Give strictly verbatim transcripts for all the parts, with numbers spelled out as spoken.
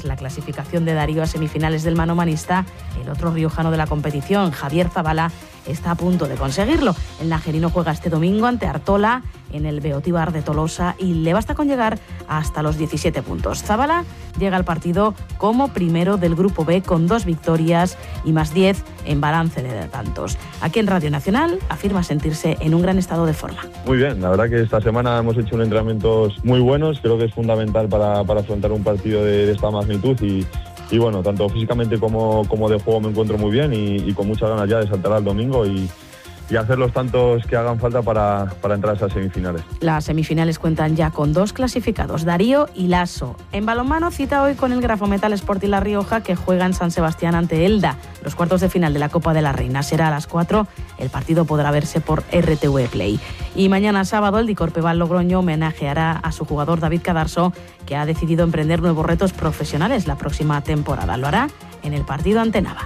tras la clasificación de Darío a semifinales del manomanista, el otro riojano de la competición, Javier Zabala, está a punto de conseguirlo. El nagerino juega este domingo ante Artola en el Beotíbar de Tolosa y le basta con llegar hasta los diecisiete puntos. Zabala llega al partido como primero del Grupo B con dos victorias y más diez en balance de tantos. Aquí en Radio Nacional afirma sentirse en un gran estado de forma. Muy bien, la verdad que esta semana hemos hecho unos entrenamientos muy buenos, creo que es fundamental para, para afrontar un partido de, de esta magnitud y Y bueno, tanto físicamente como, como de juego me encuentro muy bien y, y con muchas ganas ya de saltar al domingo y, y hacer los tantos que hagan falta para, para entrar a esas semifinales. Las semifinales cuentan ya con dos clasificados, Darío y Lasso. En balonmano cita hoy con el Grafometal Sporting La Rioja, que juega en San Sebastián ante Elda. Los cuartos de final de la Copa de la Reina será a las cuatro. El partido podrá verse por R T V Play. Y mañana sábado el Dicorpeval Logroño homenajeará a su jugador David Cadarso, que ha decidido emprender nuevos retos profesionales la próxima temporada. Lo hará en el partido ante Nava.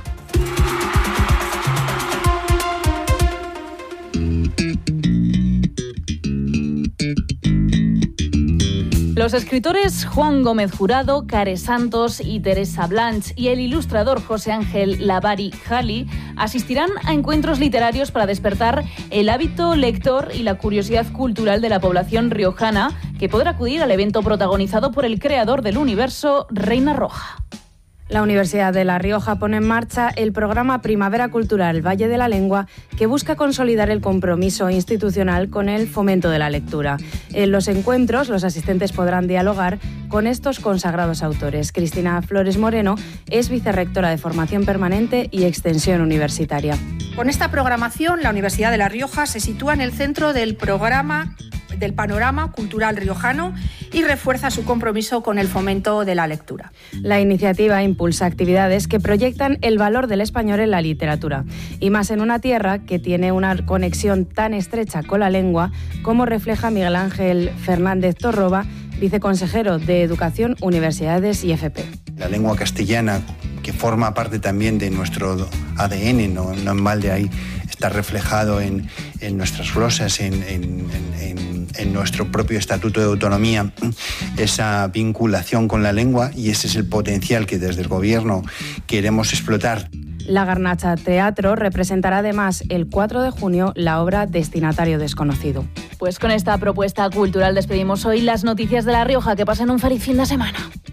Los escritores Juan Gómez Jurado, Care Santos y Teresa Blanch y el ilustrador José Ángel Lavari Jali asistirán a encuentros literarios para despertar el hábito lector y la curiosidad cultural de la población riojana, que podrá acudir al evento protagonizado por el creador del universo, Reina Roja. La Universidad de La Rioja pone en marcha el programa Primavera Cultural Valle de la Lengua, que busca consolidar el compromiso institucional con el fomento de la lectura. En los encuentros, los asistentes podrán dialogar con estos consagrados autores. Cristina Flores Moreno es vicerrectora de Formación Permanente y Extensión Universitaria. Con esta programación, la Universidad de La Rioja se sitúa en el centro del programa del panorama cultural riojano y refuerza su compromiso con el fomento de la lectura. La iniciativa impulsa actividades que proyectan el valor del español en la literatura, y más en una tierra que tiene una conexión tan estrecha con la lengua, como refleja Miguel Ángel Fernández Torroba, viceconsejero de Educación, Universidades y F P. La lengua castellana, que forma parte también de nuestro A D N, no, no en balde ahí está reflejado en, en nuestras glosas, en, en, en, en nuestro propio Estatuto de Autonomía, esa vinculación con la lengua, y ese es el potencial que desde el Gobierno queremos explotar. La Garnacha Teatro representará además el cuatro de junio la obra Destinatario Desconocido. Pues con esta propuesta cultural despedimos hoy las noticias de La Rioja. Que pasen un feliz fin de semana.